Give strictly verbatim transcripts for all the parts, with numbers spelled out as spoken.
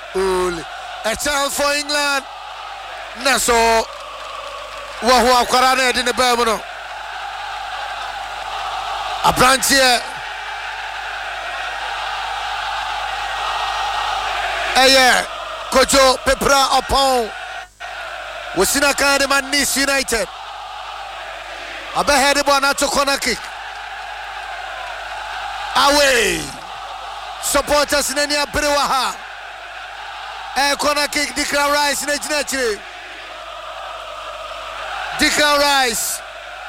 Uli. A chance for England. Naso. Wahua Kwarane in the Bermuno. A branch here. Aye, Kojo Pepra upon Wasina Kandeman Nice United. A beheaded one at corner kick. Away. Supporters in any Periwaha. A corner kick, Declan Rice in a Genetri. Declan Rice.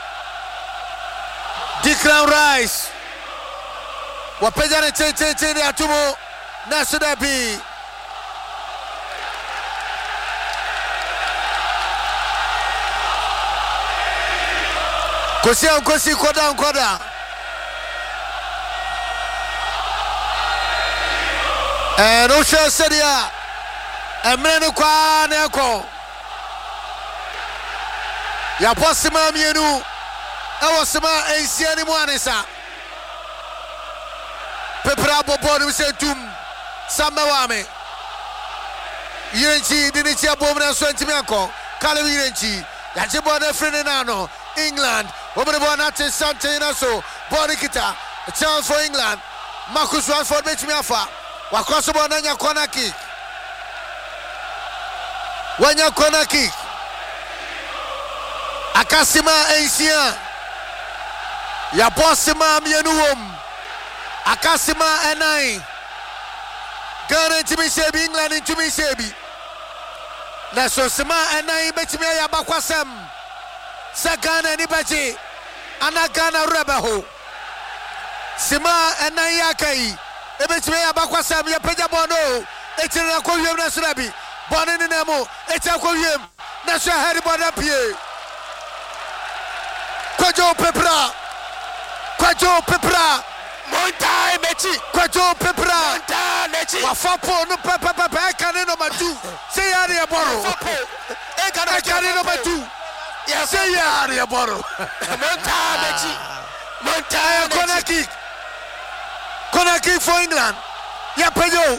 Declan Rice. Wapejane Tete Tete Atumo. Nasudabi. Kosi Kosi Koda Koda. And Osha Sedia. And Menukwa Neko. Ya Posima Mienu. Awasima Asiani Mwanesa. Pepra Bobo Setum. Samawame. Yenchi Dinichia Bomana Swentimiako. Kali Yenchi. Yachibona Frenano. England. Obribonate Santana so. Bonikita. A chance for England. Marcus Rashford Mitchmiafa. Wakosobo Nanya corner kick. Wanya corner kick. Akasima Asia. Yaposima Mienuum. Akasima Enai. Ghana into me Sebi, England into me Sebi. Naso Sima Enai Betchmia Yabakwasem. Sakana Nibachi. Anagana Rebaho. Sima Enai Yakai. Ebetchmia Bakwasem Yapeja Bono. Etina Koyam Nasrabi. Bonin Nemo. Eta Koyam. Nasha Harry Bonapie. Kwajo Pepra. Kwajo Pepra. Monta Mechi. Kwajo Pepra. Monta Mechi. Wafapo no Peppa Peppa Canino Matu. Say Aria Boro. Ekana Canino Matu. Say Aria Boro. Monta Mechi. Monta corner kick. Corner kick for England. Yapejo.